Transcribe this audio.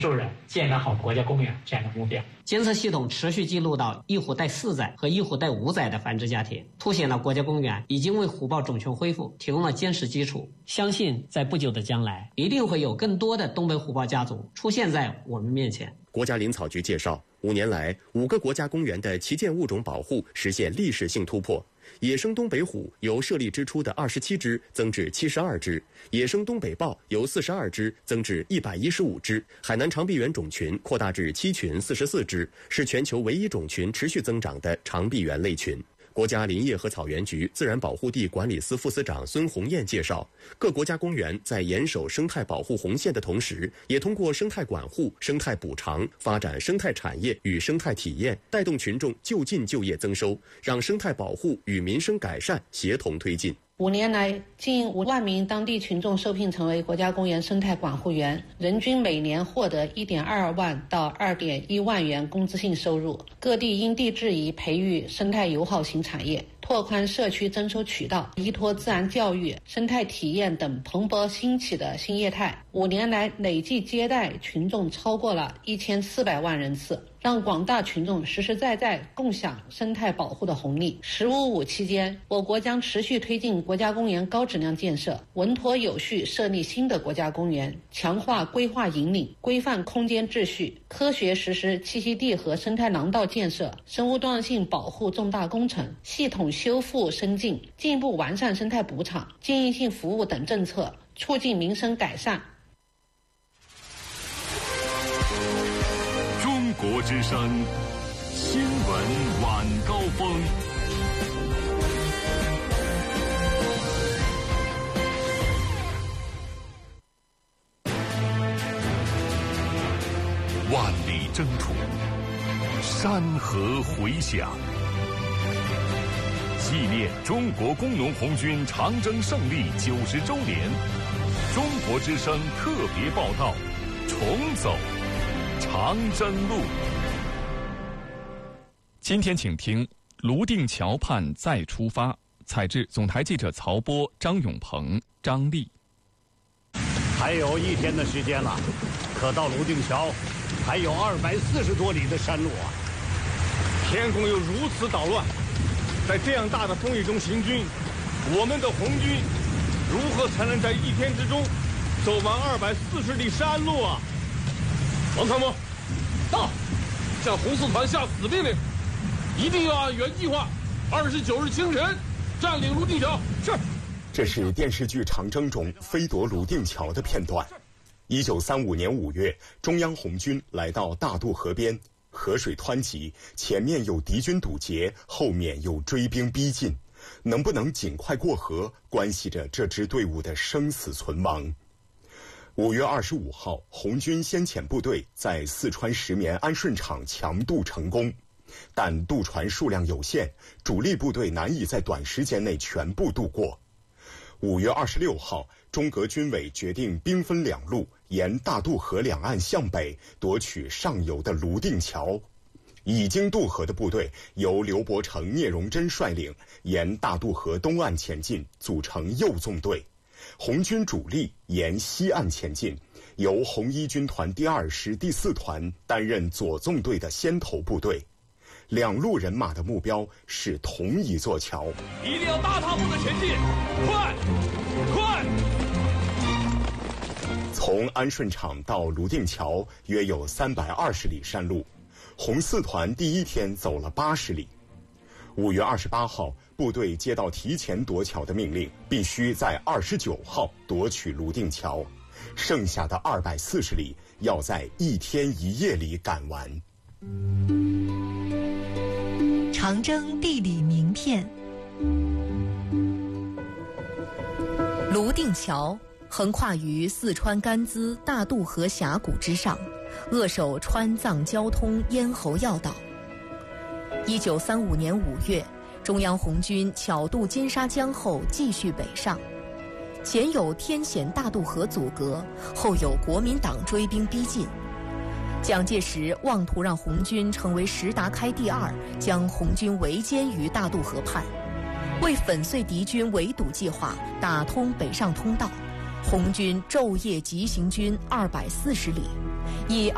助人建个好国家公园这样的目标。 监测系统持续记录到一虎带4崽和一虎带5崽的繁殖家庭，凸显了国家公园已经为虎豹种群恢复提供了坚实基础。相信在不久的将来，一定会有更多的东北虎豹家族出现在我们面前。 国家林草局介绍，5年来5个国家公园的旗舰物种保护实现历史性突破。野生东北虎由设立之初的27只增至72只，野生东北豹由42只增至115只，海南长臂猿种群扩大至7群44只，是全球唯一种群持续增长的长臂猿类群。国家林业和草原局自然保护地管理司副司长孙红艳介绍，各国家公园在严守生态保护红线的同时，也通过生态管护、生态补偿，发展生态产业与生态体验，带动群众就近就业增收，让生态保护与民生改善协同推进。 5年来，近5万名当地群众受聘成为国家公园生态管护员，人均每年获得1.2万到2.1万元工资性收入。各地因地制宜培育生态友好型产业，拓宽社区增收渠道，依托自然教育、生态体验等蓬勃兴起的新业态。5年来，累计接待群众超过了1400万人次，让广大群众实实在在共享生态保护的红利。“15+5”期间，我国将持续推进国家公园高质量建设，稳妥有序设立新的国家公园，强化规划引领，规范空间秩序，科学实施栖息地和生态廊道建设、生物多样性保护重大工程，系统修复升进，进一步完善生态补偿、经营性服务等政策，促进民生改善。 中国之声新闻晚高峰。万里征途，山河回响，纪念中国工农红军长征胜利90周年，中国之声特别报道：重走长征路。 今天请听泸定桥畔再出发，采自总台记者曹波、张永鹏、张丽。 还有1天的时间了，可到泸定桥还有240多里的山路啊！ 天空又如此捣乱，在这样大的风雨中行军，我们的红军如何才能在1天之中走完240里山路啊？王参谋，到，向红四团下死命令，一定要按原计划，29日清晨占领泸定桥。是。 这是电视剧《长征》中飞夺泸定桥的片段。1935年5月，中央红军来到大渡河边，河水湍急，前面有敌军堵截，后面有追兵逼近，能不能尽快过河，关系着这支队伍的生死存亡。5月25号，红军先遣部队在四川石棉安顺场强渡成功，但渡船数量有限，主力部队难以在短时间内全部渡过。5月26号，中革军委决定兵分2路，沿大渡河两岸向北夺取上游的泸定桥。已经渡河的部队由刘伯承、聂荣臻率领，沿大渡河东岸前进，组成右纵队。红军主力沿西岸前进，由红一军团第2师第4团担任左纵队的先头部队。2路人马的目标是同一座桥， 一定要大踏步的前进，快！ 从安顺场到泸定桥约有320里山路，红四团第1天走了80里。5月28号，部队接到提前夺桥的命令，必须在29号夺取泸定桥，剩下的240里要在1天1夜里赶完。 长征地理名片。泸定桥横跨于四川甘孜大渡河峡谷之上，扼守川藏交通咽喉要道。1935年5月，中央红军巧渡金沙江后继续北上，前有天险大渡河阻隔，后有国民党追兵逼近。蒋介石妄图让红军成为石达开第2，将红军围歼于大渡河畔。为粉碎敌军围堵计划，打通北上通道，红军昼夜急行军240里，以